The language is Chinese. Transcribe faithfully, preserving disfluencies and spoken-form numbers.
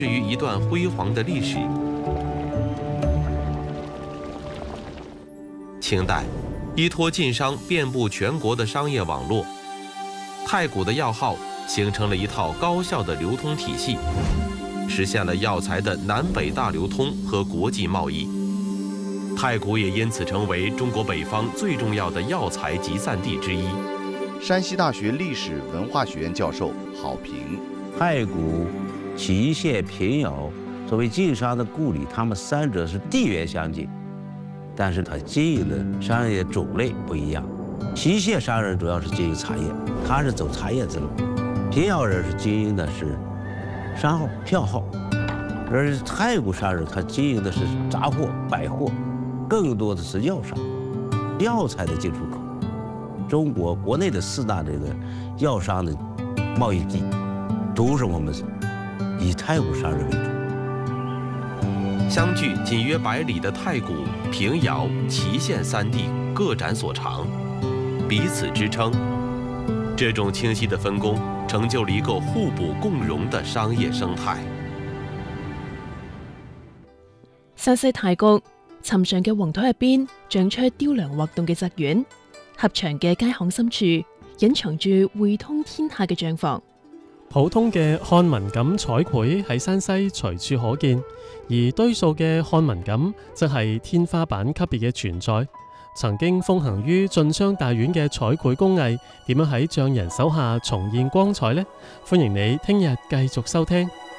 于一段辉煌的历史。清代，依托晋商遍布全国的商业网络，太谷的药号形成了一套高效的流通体系，实现了药材的南北大流通和国际贸易。太谷也因此成为中国北方最重要的药材集散地之一。 山西大学历史文化学院教授郝平： 太谷、祁县、平遥作为晋商的故里，他们三者是地缘相近，但是他经营的商业种类不一样。祁县商人主要是经营茶叶，他是走茶叶之路；平遥人是经营的是商号、票号，而太谷商人他经营的是杂货、百货，更多的是药商、药材的进出口。中国国内的四大这个药商的贸易地，都是我们以太谷商人为主。 相距仅约百里的太谷、平遥、祁县三地各展所长，彼此支撑。这种清晰的分工，成就了一个互补共荣的商业生態。 山西太谷尋常嘅黃土入邊長出雕梁畫棟嘅宅院，狹長嘅街巷深處隱藏住匯通天下嘅帳房。 普通嘅漢文錦彩繪喺山西隨處可見，而堆塑嘅漢文錦則係天花板級別嘅存在。曾經風行於晉商大院嘅彩繪工藝，點樣喺匠人手下重現光彩呢？歡迎你聽日繼續收聽。